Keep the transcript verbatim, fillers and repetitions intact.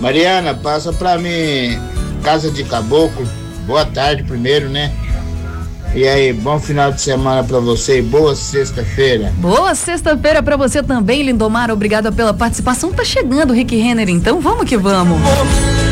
Mariana, passa pra mim, Casa de Caboclo. Boa tarde primeiro, né? E aí, bom final de semana pra você e boa sexta-feira. Boa sexta-feira pra você também, Lindomar. Obrigada pela participação. Tá chegando o Rick Renner, então vamos que vamos.